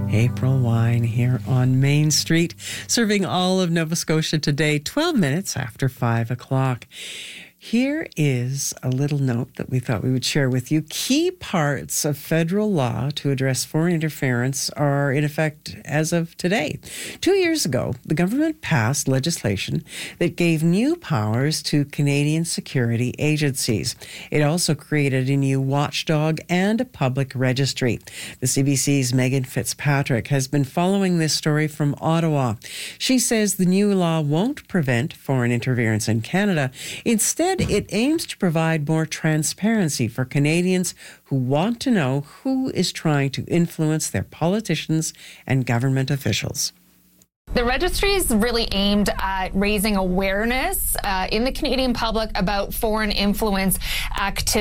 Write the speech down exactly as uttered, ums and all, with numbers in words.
April Wine here on Main Street, serving all of Nova Scotia today, twelve minutes after five o'clock. Here is a little note that we thought we would share with you. Key parts of federal law to address foreign interference are in effect as of today. Two years ago, the government passed legislation that gave new powers to Canadian security agencies. It also created a new watchdog and a public registry. The C B C's Megan Fitzpatrick has been following this story from Ottawa. She says the new law won't prevent foreign interference in Canada. Instead, it aims to provide more transparency for Canadians who want to know who is trying to influence their politicians and government officials. The registry is really aimed at raising awareness uh, in the Canadian public about foreign influence activity.